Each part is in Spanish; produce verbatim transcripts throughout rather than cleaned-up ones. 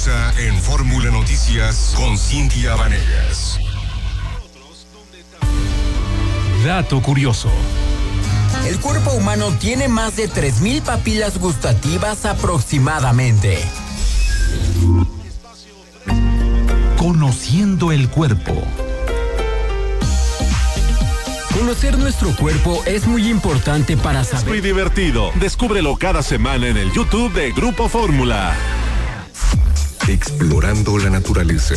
Comienza en Fórmula Noticias con Cintia Vanegas. Dato curioso. El cuerpo humano tiene más de tres mil papilas gustativas aproximadamente. Conociendo el cuerpo. Conocer nuestro cuerpo es muy importante para saber. Es muy divertido. Descúbrelo cada semana en el YouTube de Grupo Fórmula. Explorando la naturaleza.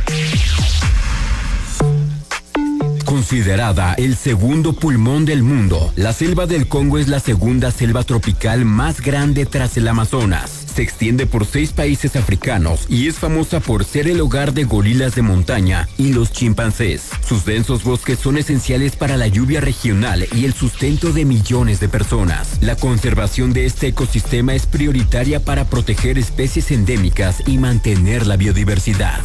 Considerada el segundo pulmón del mundo, la selva del Congo es la segunda selva tropical más grande tras el Amazonas. Se extiende por seis países africanos y es famosa por ser el hogar de gorilas de montaña y los chimpancés. Sus densos bosques son esenciales para la lluvia regional y el sustento de millones de personas. La conservación de este ecosistema es prioritaria para proteger especies endémicas y mantener la biodiversidad.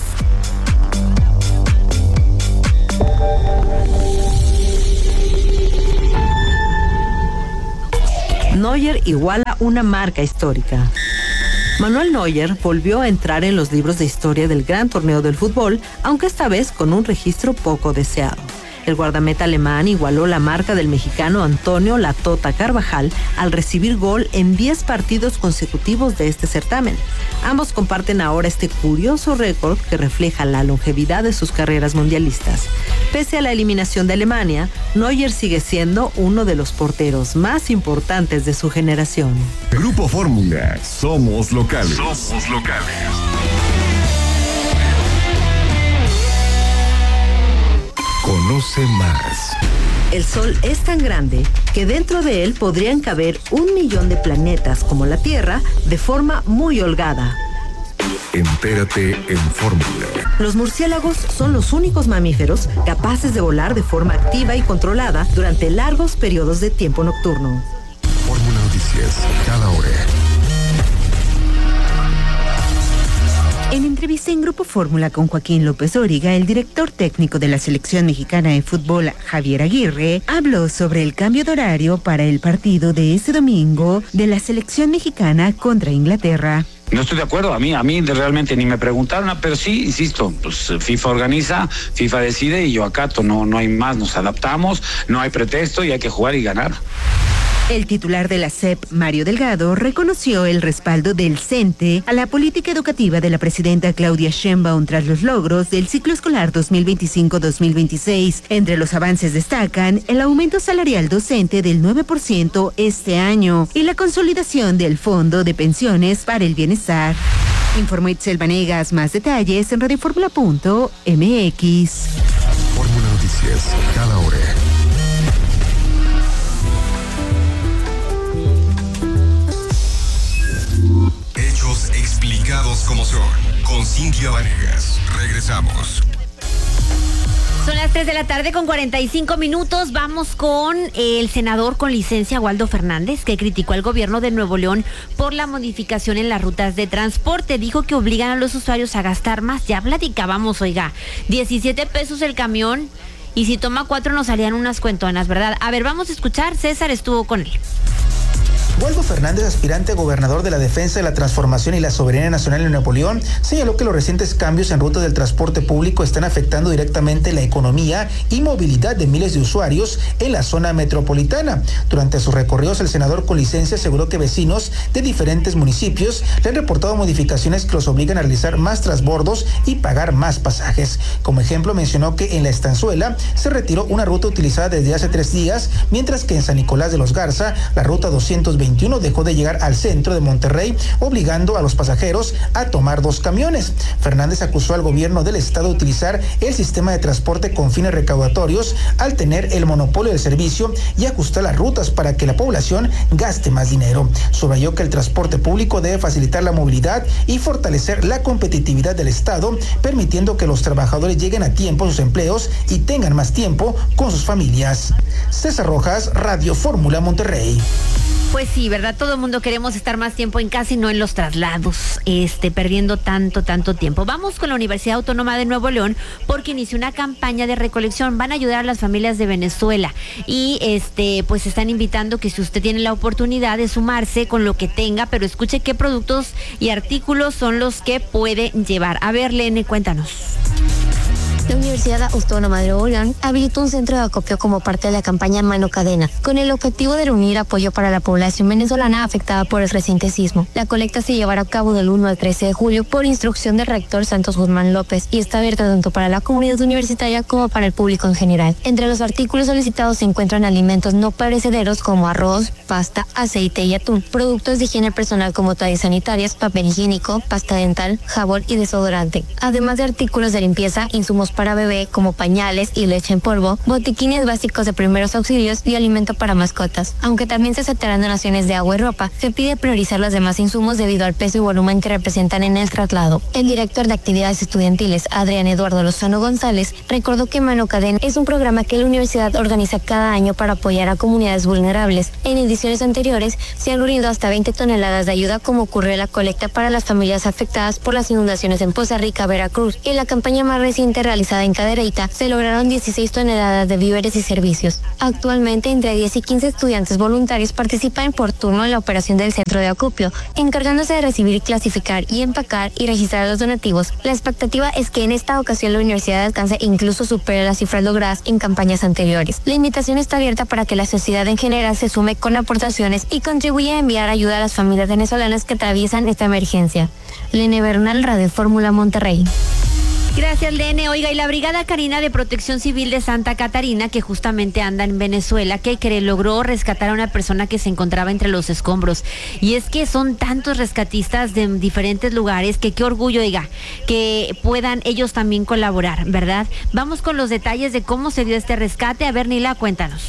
Neuer iguala una marca histórica. Manuel Neuer volvió a entrar en los libros de historia del gran torneo del fútbol, aunque esta vez con un registro poco deseado. El guardameta alemán igualó la marca del mexicano Antonio La Tota Carvajal al recibir gol en diez partidos consecutivos de este certamen. Ambos comparten ahora este curioso récord que refleja la longevidad de sus carreras mundialistas. Pese a la eliminación de Alemania, Neuer sigue siendo uno de los porteros más importantes de su generación. Grupo Fórmula, somos locales. Somos locales. Conoce más. El Sol es tan grande que dentro de él podrían caber un millón de planetas como la Tierra de forma muy holgada. Entérate en Fórmula. Los murciélagos son los únicos mamíferos capaces de volar de forma activa y controlada durante largos periodos de tiempo nocturno. Fórmula Noticias, cada hora. En entrevista en Grupo Fórmula con Joaquín López Dóriga, el director técnico de la selección mexicana de fútbol, Javier Aguirre, habló sobre el cambio de horario para el partido de este domingo de la selección mexicana contra Inglaterra. No estoy de acuerdo, a mí, a mí realmente ni me preguntaron, pero sí, insisto, pues FIFA organiza, FIFA decide y yo acato, no, no hay más, nos adaptamos, no hay pretexto y hay que jugar y ganar. El titular de la S E P, Mario Delgado, reconoció el respaldo del CENTE a la política educativa de la presidenta Claudia Sheinbaum tras los logros del ciclo escolar dos mil veinticinco dos mil veintiséis. Entre los avances destacan el aumento salarial docente del nueve por ciento este año y la consolidación del Fondo de Pensiones para el Bienestar. Informó Itzel Vanegas, más detalles en radioformula punto m x. Fórmula Noticias, cada hora. Hechos explicados como son, con Cintia Vanegas. Regresamos. Son las tres de la tarde con cuarenta y cinco minutos. Vamos con el senador con licencia Waldo Fernández, que criticó al gobierno de Nuevo León por la modificación en las rutas de transporte. Dijo que obligan a los usuarios a gastar más. Ya platicábamos, oiga, diecisiete pesos el camión y si toma cuatro nos salían unas cuentonas, ¿verdad? A ver, vamos a escuchar. César estuvo con él. Waldo Fernández, aspirante a gobernador de la Defensa de la Transformación y la Soberanía Nacional en Nuevo León, señaló que los recientes cambios en rutas del transporte público están afectando directamente la economía y movilidad de miles de usuarios en la zona metropolitana. Durante sus recorridos, el senador con licencia aseguró que vecinos de diferentes municipios le han reportado modificaciones que los obligan a realizar más transbordos y pagar más pasajes. Como ejemplo, mencionó que en La Estanzuela se retiró una ruta utilizada desde hace tres días, mientras que en San Nicolás de los Garza, la ruta doscientos veintiuno dejó de llegar al centro de Monterrey, obligando a los pasajeros a tomar dos camiones. Fernández acusó al gobierno del estado de utilizar el sistema de transporte con fines recaudatorios al tener el monopolio del servicio y ajustar las rutas para que la población gaste más dinero. Subrayó que el transporte público debe facilitar la movilidad y fortalecer la competitividad del estado, permitiendo que los trabajadores lleguen a tiempo a sus empleos y tengan más tiempo con sus familias. César Rojas, Radio Fórmula Monterrey. Pues sí, ¿verdad? Todo el mundo queremos estar más tiempo en casa y no en los traslados, este, perdiendo tanto, tanto tiempo. Vamos con la Universidad Autónoma de Nuevo León porque inició una campaña de recolección. Van a ayudar a las familias de Venezuela y este, pues están invitando que si usted tiene la oportunidad de sumarse con lo que tenga, pero escuche qué productos y artículos son los que puede llevar. A ver, Lene, cuéntanos. La Universidad Autónoma de Nuevo León habilitó un centro de acopio como parte de la campaña Mano Cadena, con el objetivo de reunir apoyo para la población venezolana afectada por el reciente sismo. La colecta se llevará a cabo del uno al trece de julio por instrucción del rector Santos Guzmán López y está abierta tanto para la comunidad universitaria como para el público en general. Entre los artículos solicitados se encuentran alimentos no perecederos como arroz, pasta, aceite y atún, productos de higiene personal como toallas sanitarias, papel higiénico, pasta dental, jabón y desodorante, además de artículos de limpieza, insumos para bebé como pañales y leche en polvo, botiquines básicos de primeros auxilios y alimento para mascotas. Aunque también se aceptarán donaciones de agua y ropa, se pide priorizar los demás insumos debido al peso y volumen que representan en el traslado. El director de actividades estudiantiles, Adrián Eduardo Lozano González, recordó que Mano Cadena es un programa que la universidad organiza cada año para apoyar a comunidades vulnerables. En ediciones anteriores se han reunido hasta veinte toneladas de ayuda, como ocurrió en la colecta para las familias afectadas por las inundaciones en Poza Rica, Veracruz, y en la campaña más reciente realizada en Cadereyta se lograron dieciséis toneladas de víveres y servicios. Actualmente, entre diez y quince estudiantes voluntarios participan por turno en la operación del centro de acopio, encargándose de recibir, clasificar y empacar y registrar los donativos. La expectativa es que en esta ocasión la universidad alcance e incluso supere las cifras logradas en campañas anteriores. La invitación está abierta para que la sociedad en general se sume con aportaciones y contribuya a enviar ayuda a las familias venezolanas que atraviesan esta emergencia. Lene Bernal, Radio Fórmula, Monterrey. Gracias, Lene. Oiga, y la Brigada Canina de Protección Civil de Santa Catarina, que justamente anda en Venezuela, que, que logró rescatar a una persona que se encontraba entre los escombros. Y es que son tantos rescatistas de diferentes lugares que qué orgullo, oiga, que puedan ellos también colaborar, ¿verdad? Vamos con los detalles de cómo se dio este rescate. A ver, Nila, cuéntanos.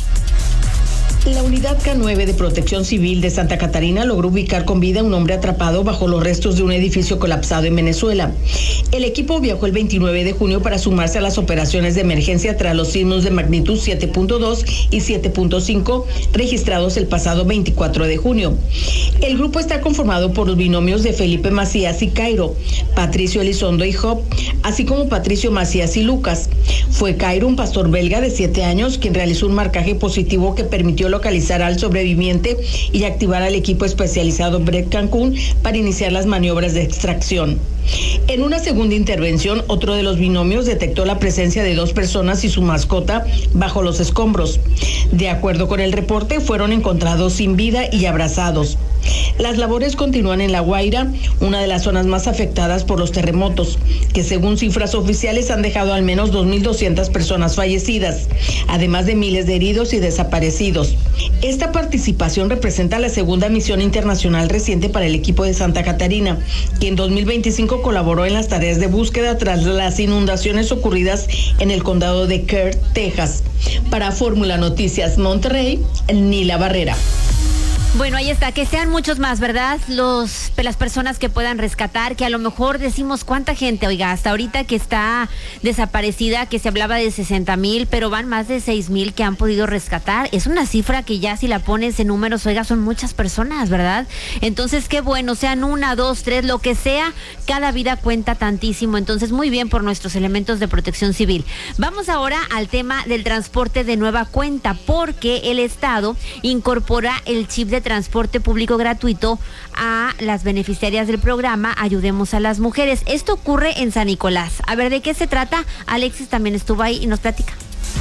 La Unidad K nueve de Protección Civil de Santa Catarina logró ubicar con vida a un hombre atrapado bajo los restos de un edificio colapsado en Venezuela. El equipo viajó el veintinueve de junio para sumarse a las operaciones de emergencia tras los sismos de magnitud siete punto dos y siete punto cinco registrados el pasado veinticuatro de junio. El grupo está conformado por los binomios de Felipe Macías y Cairo, Patricio Elizondo y Job, así como Patricio Macías y Lucas. Fue Cairo, un pastor belga de siete años, quien realizó un marcaje positivo que permitió localizar al sobreviviente y activar al equipo especializado Brett Cancún para iniciar las maniobras de extracción. En una segunda intervención, otro de los binomios detectó la presencia de dos personas y su mascota bajo los escombros. De acuerdo con el reporte, fueron encontrados sin vida y abrazados. Las labores continúan en La Guaira, una de las zonas más afectadas por los terremotos, que según cifras oficiales han dejado al menos dos mil doscientas personas fallecidas, además de miles de heridos y desaparecidos. Esta participación representa la segunda misión internacional reciente para el equipo de Santa Catarina, que en dos mil veinticinco colaboró en las tareas de búsqueda tras las inundaciones ocurridas en el condado de Kerr, Texas. Para Fórmula Noticias Monterrey, Nila Barrera. Bueno, ahí está, que sean muchos más, ¿verdad? Los, las personas que puedan rescatar, que a lo mejor decimos cuánta gente, oiga, hasta ahorita que está desaparecida, que se hablaba de sesenta mil, pero van más de seis mil que han podido rescatar. Es una cifra que ya si la pones en números, oiga, son muchas personas, ¿verdad? Entonces, qué bueno, sean una, dos, tres, lo que sea, cada vida cuenta tantísimo. Entonces, muy bien por nuestros elementos de protección civil. Vamos ahora al tema del transporte de nueva cuenta, porque el Estado incorpora el chip de transporte público gratuito a las beneficiarias del programa Ayudemos a las Mujeres. Esto ocurre en San Nicolás. A ver, ¿de qué se trata? Alexis también estuvo ahí y nos platica.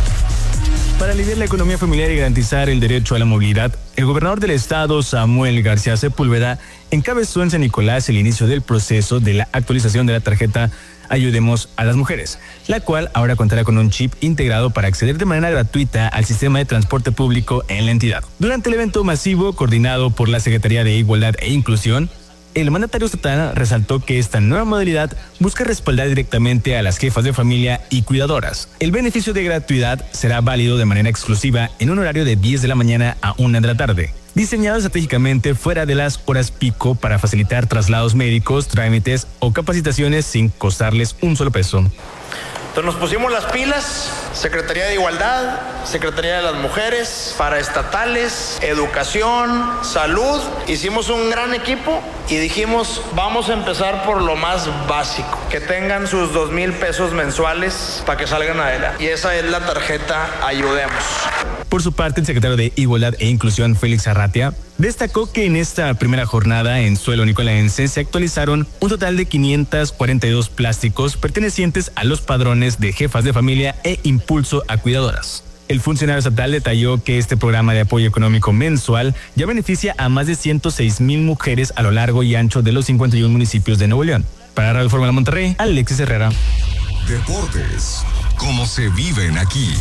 Para aliviar la economía familiar y garantizar el derecho a la movilidad, el gobernador del estado, Samuel García Sepúlveda, encabezó en San Nicolás el inicio del proceso de la actualización de la tarjeta Ayudemos a las Mujeres, la cual ahora contará con un chip integrado para acceder de manera gratuita al sistema de transporte público en la entidad. Durante el evento masivo coordinado por la Secretaría de Igualdad e Inclusión, el mandatario estatal resaltó que esta nueva modalidad busca respaldar directamente a las jefas de familia y cuidadoras. El beneficio de gratuidad será válido de manera exclusiva en un horario de diez de la mañana a una de la tarde, diseñado estratégicamente fuera de las horas pico para facilitar traslados médicos, trámites o capacitaciones sin costarles un solo peso. Entonces nos pusimos las pilas, Secretaría de Igualdad, Secretaría de las Mujeres, paraestatales, Educación, Salud. Hicimos un gran equipo y dijimos, vamos a empezar por lo más básico, que tengan sus dos mil pesos mensuales para que salgan adelante. Y esa es la tarjeta Ayudemos. Por su parte, el secretario de Igualdad e Inclusión, Félix Arratia, destacó que en esta primera jornada en suelo nicolense se actualizaron un total de quinientos cuarenta y dos plásticos pertenecientes a los padrones de jefas de familia e impulso a cuidadoras. El funcionario estatal detalló que este programa de apoyo económico mensual ya beneficia a más de ciento seis mil mujeres a lo largo y ancho de los cincuenta y uno municipios de Nuevo León. Para Radio Fórmula Monterrey, Alexis Herrera. Deportes, como se viven aquí.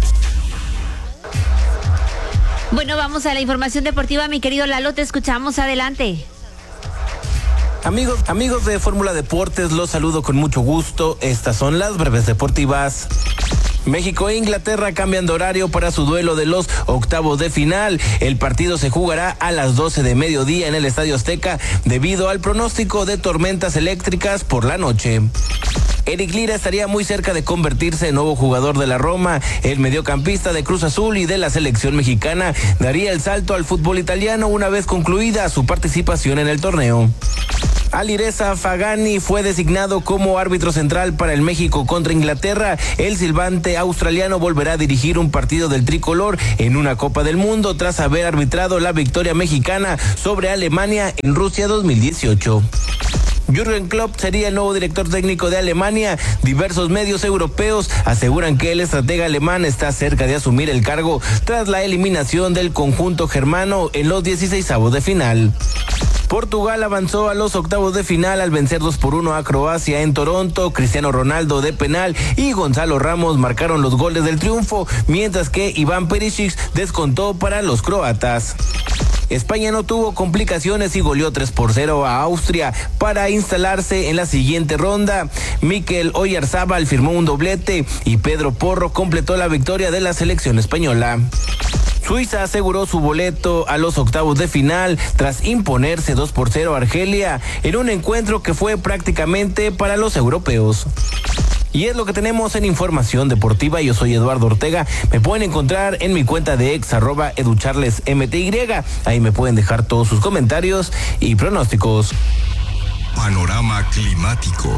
Bueno, vamos a la información deportiva, mi querido Lalo, te escuchamos, adelante. Amigos, amigos de Fórmula Deportes, los saludo con mucho gusto. Estas son las breves deportivas. México e Inglaterra cambian de horario para su duelo de los octavos de final. El partido se jugará a las doce de mediodía en el Estadio Azteca debido al pronóstico de tormentas eléctricas por la noche. Eric Lira estaría muy cerca de convertirse en nuevo jugador de la Roma. El mediocampista de Cruz Azul y de la selección mexicana daría el salto al fútbol italiano una vez concluida su participación en el torneo. Alireza Fagani fue designado como árbitro central para el México contra Inglaterra. El silbante australiano volverá a dirigir un partido del tricolor en una Copa del Mundo tras haber arbitrado la victoria mexicana sobre Alemania en Rusia dos mil dieciocho. Jürgen Klopp sería el nuevo director técnico de Alemania. Diversos medios europeos aseguran que el estratega alemán está cerca de asumir el cargo tras la eliminación del conjunto germano en los dieciseisavos de final. Portugal avanzó a los octavos de final al vencer dos por uno a Croacia en Toronto. Cristiano Ronaldo de penal y Gonzalo Ramos marcaron los goles del triunfo, mientras que Iván Perisic descontó para los croatas. España no tuvo complicaciones y goleó tres por cero a Austria para instalarse en la siguiente ronda. Mikel Oyarzabal firmó un doblete y Pedro Porro completó la victoria de la selección española. Suiza aseguró su boleto a los octavos de final tras imponerse dos por cero a Argelia en un encuentro que fue prácticamente para los europeos. Y es lo que tenemos en información deportiva. Yo soy Eduardo Ortega. Me pueden encontrar en mi cuenta de ex, arroba educharlesmty. Ahí me pueden dejar todos sus comentarios y pronósticos. Panorama climático.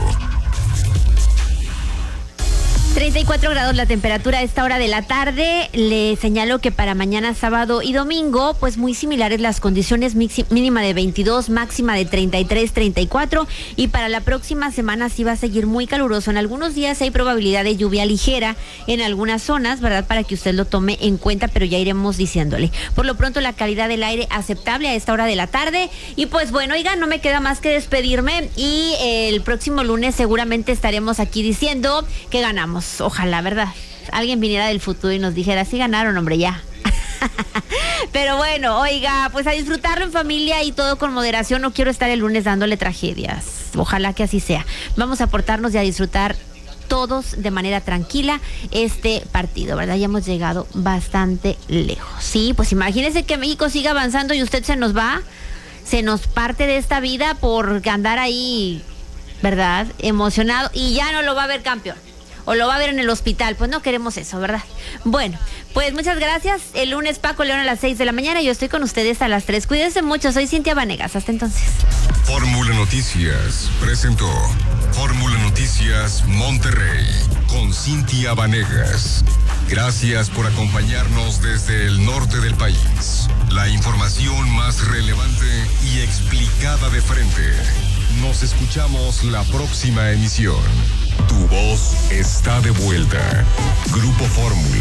treinta y cuatro grados la temperatura a esta hora de la tarde. Le señalo que para mañana sábado y domingo, pues muy similares las condiciones, mínima de veintidós, máxima de treinta y tres, treinta y cuatro, y para la próxima semana sí va a seguir muy caluroso. En algunos días hay probabilidad de lluvia ligera en algunas zonas, ¿verdad? Para que usted lo tome en cuenta, pero ya iremos diciéndole. Por lo pronto la calidad del aire aceptable a esta hora de la tarde. Y pues bueno, oiga, no me queda más que despedirme y el próximo lunes seguramente estaremos aquí diciendo que ganamos. Ojalá, ¿verdad? Alguien viniera del futuro y nos dijera, sí ganaron, hombre, ya. Pero bueno, oiga, pues a disfrutarlo en familia y todo con moderación. No quiero estar el lunes dándole tragedias. Ojalá que así sea. Vamos a portarnos y a disfrutar todos de manera tranquila este partido, ¿verdad? Ya hemos llegado bastante lejos. Sí, pues imagínese que México siga avanzando y usted se nos va, se nos parte de esta vida por andar ahí, ¿verdad? Emocionado y ya no lo va a ver campeón. O lo va a ver en el hospital, pues no queremos eso, ¿verdad? Bueno, pues muchas gracias. El lunes Paco León a las seis de la mañana. Yo estoy con ustedes a las tres. Cuídense mucho, soy Cintia Vanegas. Hasta entonces. Fórmula Noticias presentó Fórmula Noticias Monterrey con Cintia Vanegas. Gracias por acompañarnos desde el norte del país. La información más relevante y explicada de frente. Nos escuchamos la próxima emisión. Tu voz está de vuelta. Grupo Fórmula.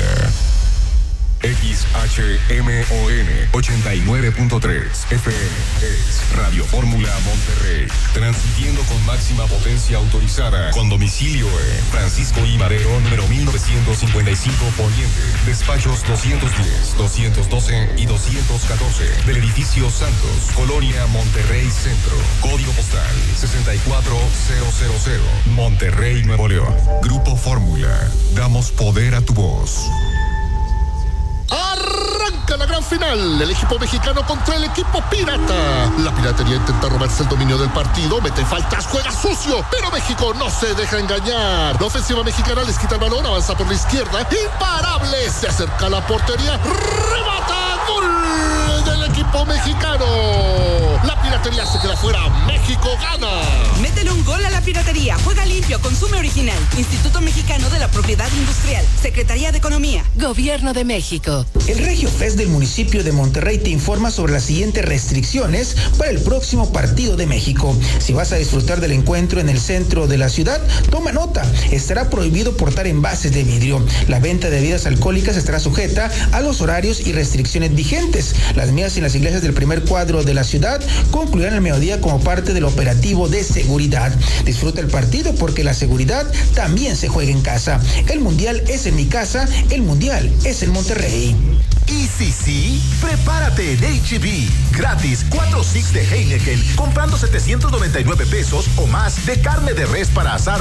X H M O N ochenta y nueve punto tres F M es Radio Fórmula Monterrey, transmitiendo con máxima potencia autorizada con domicilio en Francisco I. Madero, número mil novecientos cincuenta y cinco, Poniente, despachos doscientos diez, doscientos doce y doscientos catorce del edificio Santos, Colonia Monterrey Centro, código postal sesenta y cuatro mil, Monterrey, Nuevo León. Grupo Fórmula, damos poder a tu voz. ¡Arranca! arranca la gran final. El equipo mexicano contra el equipo pirata. La piratería intenta robarse el dominio del partido, mete faltas, juega sucio, pero México no se deja engañar. La ofensiva mexicana les quita el balón, avanza por la izquierda, imparable, se acerca a la portería, remata, gol del equipo mexicano. La piratería se queda fuera, México gana. Métele un gol a la piratería, juega limpio, consume original. Instituto Mexicano de la Propiedad Industrial, Secretaría de Economía, Gobierno de México. El Regio Fest del municipio de Monterrey te informa sobre las siguientes restricciones para el próximo partido de México. Si vas a disfrutar del encuentro en el centro de la ciudad, toma nota, estará prohibido portar envases de vidrio. La venta de bebidas alcohólicas estará sujeta a los horarios y restricciones vigentes. Las misas en las iglesias del primer cuadro de la ciudad concluirán al mediodía como parte del operativo de seguridad. Disfruta el partido porque la seguridad también se juega en casa. El mundial es en mi casa, el mundial es en Monterrey. Y si sí, prepárate en H E B. Gratis, cuatro six de Heineken, comprando setecientos noventa y nueve pesos o más de carne de res para asar